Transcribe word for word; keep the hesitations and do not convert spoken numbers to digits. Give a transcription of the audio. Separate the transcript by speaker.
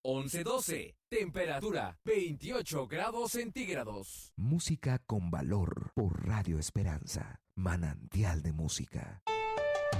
Speaker 1: once doce. Temperatura veintiocho grados centígrados.
Speaker 2: Música con valor por Radio Esperanza. Manantial de música.